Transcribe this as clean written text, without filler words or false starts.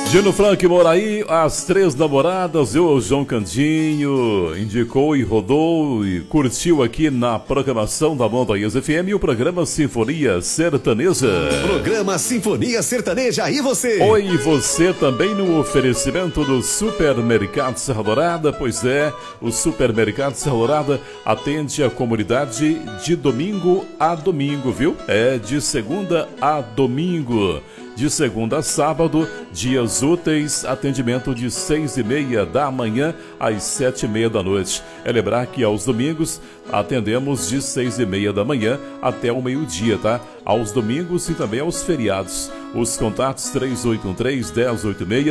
Dino Frank Moraí, As Três Namoradas, o João Candinho indicou e rodou e curtiu aqui na programação da Montanhas FM o programa Sinfonia Sertaneja. Programa Sinfonia Sertaneja, e você? Oi, você também no oferecimento do Supermercado Serra Dourada. Pois é, o Supermercado Serra Dourada atende a comunidade de domingo a domingo, viu? É de segunda a domingo. De segunda a sábado, dias úteis, atendimento de 6h30 da manhã às 7h30 da noite. É lembrar que aos domingos atendemos de 6h30 da manhã até o meio-dia, tá? Aos domingos e também aos feriados. Os contatos 3813-1086